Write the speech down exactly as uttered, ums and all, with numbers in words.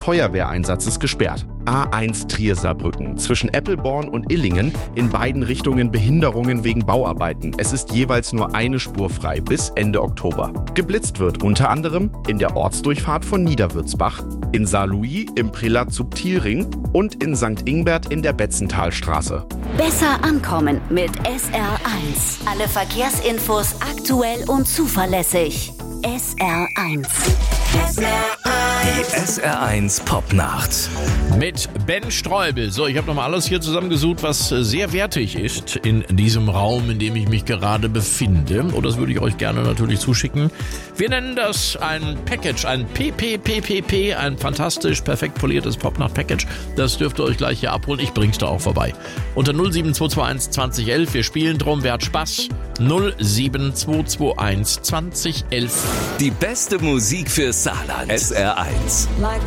Feuerwehreinsatz gesperrt. A eins Trier-Saarbrücken. Zwischen Eppelborn und Illingen in beiden Richtungen Behinderungen wegen Bauarbeiten. Es ist jeweils nur eine Spur frei bis Ende Oktober. Geblitzt wird unter anderem in der Ortsdurchfahrt von Niederwürzbach, in Saarlouis im Prelaz-Subtilring und in Sankt Ingbert in der Betzenthalstraße. Besser ankommen mit S R eins. Alle Verkehrsinfos aktuell und zuverlässig. S R eins. S R eins. Die S R eins Popnacht. Mit Ben Streubel. So, ich habe nochmal alles hier zusammengesucht, was sehr wertig ist in diesem Raum, in dem ich mich gerade befinde. Und das würde ich euch gerne natürlich zuschicken. Wir nennen das ein Package, ein P P P P P, ein fantastisch, perfekt poliertes Popnacht-Package. Das dürft ihr euch gleich hier abholen. Ich bring's da auch vorbei. Unter null sieben zwei zwei eins zwanzig elf. Wir spielen drum. Wer hat Spaß? null sieben zwei zwei eins zwanzig elf. Die beste Musik für Saarland. S R eins. Like